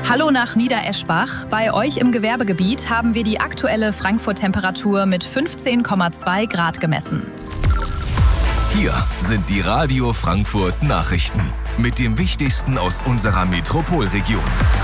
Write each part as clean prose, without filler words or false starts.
Hallo nach Niedereschbach. Bei euch im Gewerbegebiet haben wir die aktuelle Frankfurt-Temperatur mit 15,2 Grad gemessen. Hier sind die Radio Frankfurt Nachrichten mit dem Wichtigsten aus unserer Metropolregion.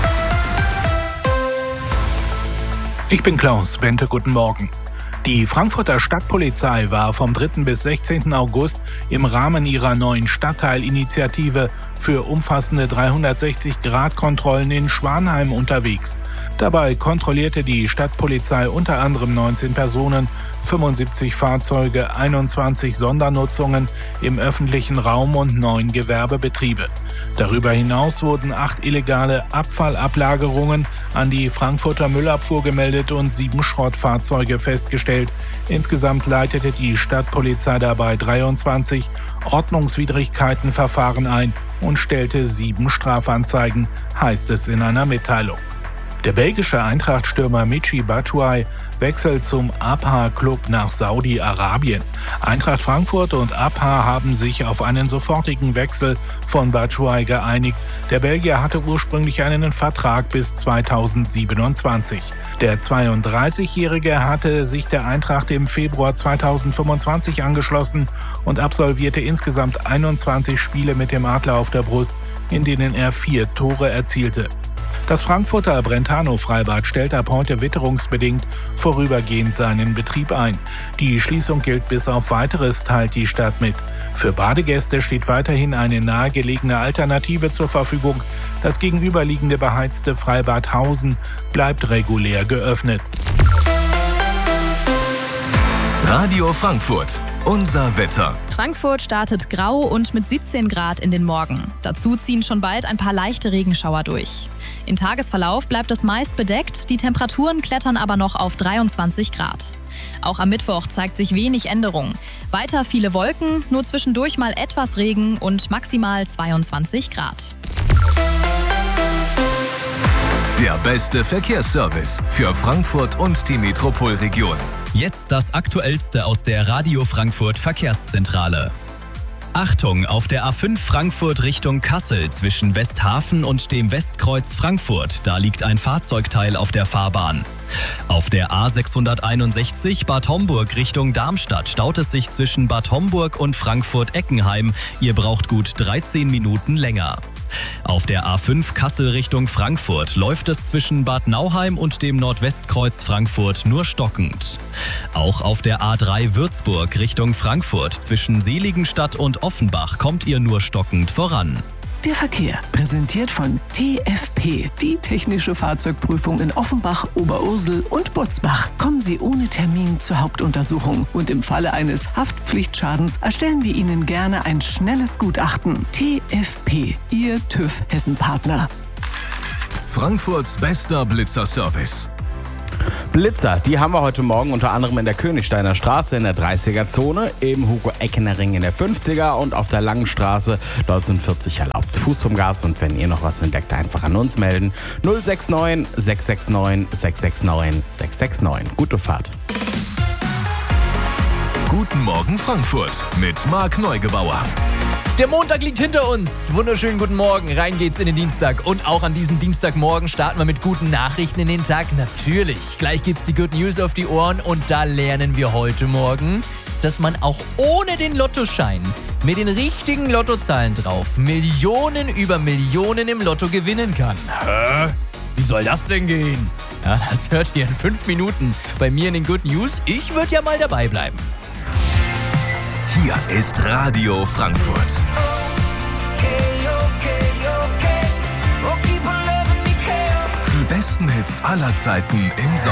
Ich bin Klaus Bente, guten Morgen. Die Frankfurter Stadtpolizei war vom 3. bis 16. August im Rahmen ihrer neuen Stadtteilinitiative für umfassende 360-Grad-Kontrollen in Schwanheim unterwegs. Dabei kontrollierte die Stadtpolizei unter anderem 19 Personen, 75 Fahrzeuge, 21 Sondernutzungen im öffentlichen Raum und 9 Gewerbebetriebe. Darüber hinaus wurden 8 illegale Abfallablagerungen an die Frankfurter Müllabfuhr gemeldet und 7 Schrottfahrzeuge festgestellt. Insgesamt leitete die Stadtpolizei dabei 23 Ordnungswidrigkeitenverfahren ein und stellte 7 Strafanzeigen, heißt es in einer Mitteilung. Der belgische Eintracht-Stürmer Michy Batshuayi wechselt zum APA-Club nach Saudi-Arabien. Eintracht Frankfurt und APA haben sich auf einen sofortigen Wechsel von Batshuayi geeinigt. Der Belgier hatte ursprünglich einen Vertrag bis 2027. Der 32-Jährige hatte sich der Eintracht im Februar 2025 angeschlossen und absolvierte insgesamt 21 Spiele mit dem Adler auf der Brust, in denen er 4 Tore erzielte. Das Frankfurter Brentano-Freibad stellt ab heute witterungsbedingt vorübergehend seinen Betrieb ein. Die Schließung gilt bis auf Weiteres, teilt die Stadt mit. Für Badegäste steht weiterhin eine nahegelegene Alternative zur Verfügung. Das gegenüberliegende beheizte Freibad Hausen bleibt regulär geöffnet. Radio Frankfurt, unser Wetter. Frankfurt startet grau und mit 17 Grad in den Morgen. Dazu ziehen schon bald ein paar leichte Regenschauer durch. Im Tagesverlauf bleibt es meist bedeckt, die Temperaturen klettern aber noch auf 23 Grad. Auch am Mittwoch zeigt sich wenig Änderung. Weiter viele Wolken, nur zwischendurch mal etwas Regen und maximal 22 Grad. Der beste Verkehrsservice für Frankfurt und die Metropolregion. Jetzt das Aktuellste aus der Radio Frankfurt Verkehrszentrale. Achtung, auf der A5 Frankfurt Richtung Kassel zwischen Westhafen und dem Westkreuz Frankfurt. Da liegt ein Fahrzeugteil auf der Fahrbahn. Auf der A661 Bad Homburg Richtung Darmstadt staut es sich zwischen Bad Homburg und Frankfurt-Eckenheim. Ihr braucht gut 13 Minuten länger. Auf der A5 Kassel Richtung Frankfurt läuft es zwischen Bad Nauheim und dem Nordwestkreuz Frankfurt nur stockend. Auch auf der A3 Würzburg Richtung Frankfurt zwischen Seligenstadt und Offenbach kommt ihr nur stockend voran. Der Verkehr, präsentiert von TFP, die technische Fahrzeugprüfung in Offenbach, Oberursel und Butzbach. Kommen Sie ohne Termin zur Hauptuntersuchung und im Falle eines Haftpflichtschadens erstellen wir Ihnen gerne ein schnelles Gutachten. TFP, Ihr TÜV-Hessen-Partner. Frankfurts bester Blitzerservice. Blitzer, die haben wir heute Morgen unter anderem in der Königsteiner Straße in der 30er-Zone, im Hugo-Eckener-Ring in der 50er und auf der Langen Straße, dort sind 40 erlaubt. Fuß vom Gas und wenn ihr noch was entdeckt, einfach an uns melden. 069 669 669 669. Gute Fahrt. Guten Morgen Frankfurt mit Marc Neugebauer. Der Montag liegt hinter uns. Wunderschönen guten Morgen. Rein geht's in den Dienstag. Und auch an diesem Dienstagmorgen starten wir mit guten Nachrichten in den Tag. Natürlich. Gleich gibt's die Good News auf die Ohren. Und da lernen wir heute Morgen, dass man auch ohne den Lottoschein mit den richtigen Lottozahlen drauf Millionen über Millionen im Lotto gewinnen kann. Hä? Wie soll das denn gehen? Ja, das hört ihr in 5 Minuten bei mir in den Good News. Ich würde ja mal dabei bleiben. Hier ist Radio Frankfurt. Die besten Hits aller Zeiten im Sommer.